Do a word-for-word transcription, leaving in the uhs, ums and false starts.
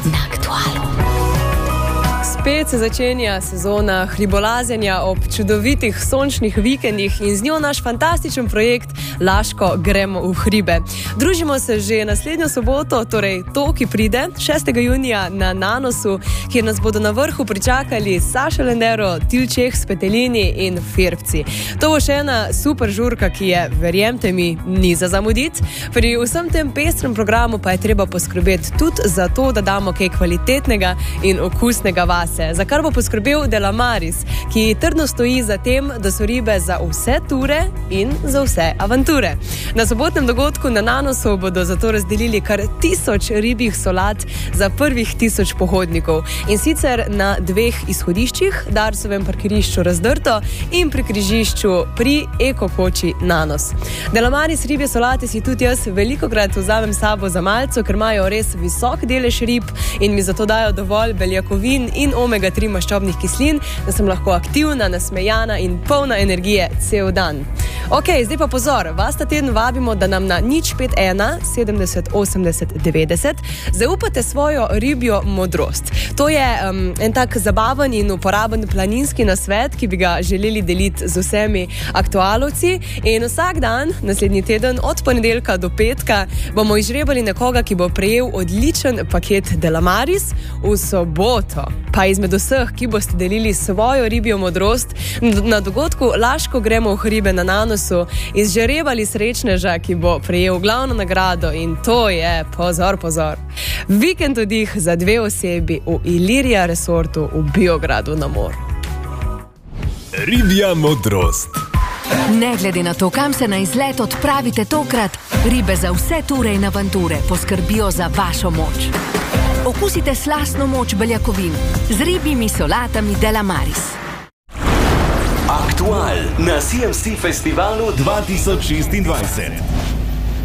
na Aktualu. Spet se začenja sezona hribolazenja ob čudovitih sončnih vikendih in z njo naš fantastičen projekt Laško gremo v hribe. Družimo se že naslednjo soboto, torej to, ki pride, šestega junija na Nanosu, kjer nas bodo na vrhu pričakali Saša Lendero, Tilčeh s Petelini in Firbci. To bo še ena super žurka, ki je, verjemte mi, ni za zamuditi. Pri vsem tem pestrem programu pa je treba poskrbeti tudi za to, da damo kaj kvalitetnega in okusnega vase, za kar bo poskrbel Delamaris, ki trdno stoji za tem, da so ribe za vse ture in za vse avanture. Na sobotnem dogodku na Nanosu bodo zato razdelili kar tisoč ribjih solat za prvih tisoč pohodnikov. In sicer na dveh izhodiščih, Darsovem parkirišču Razdrto in pri križišču pri Eko-koči Nanos. Delamaris ribje solate si tudi jaz velikokrat vzamem sabo za malco, ker imajo res visok delež rib in mi zato dajo dovolj beljakovin in omega tri maščobnih kislin, da sem lahko aktivna, nasmejana in polna energije cel dan. Ok, zdaj pa pozor, vas ta teden vabimo, da nam na nič pet ena sedemdeset osemdeset devetdeset zaupate svojo ribjo modrost. To je um, en tak zabaven in uporaben planinski nasvet, ki bi ga želeli deliti z vsemi aktualovci, in vsak dan, naslednji teden, od ponedeljka do petka, bomo izžrebali nekoga, ki bo prejel odličen paket Delamaris. V soboto pa izmed vseh, ki boste delili svojo ribjo modrost, na dogodku Laško gremo v hribe na Nanosu izžrebali srečneža, ki bo prejel glavno nagrado, in to je, pozor, pozor, vikend oddih za dve osebi v Ilirija Resortu v Biogradu na Moru. Ribja modrost. Ne glede na to, kam se na izlet odpravite tokrat, ribe za vse ture in avanture poskrbijo za vašo moč. Okusite slastno moč beljakovin z ribjimi solatami Delamaris. Aktual na C M C Festivalu dva tisoč šestindvajset.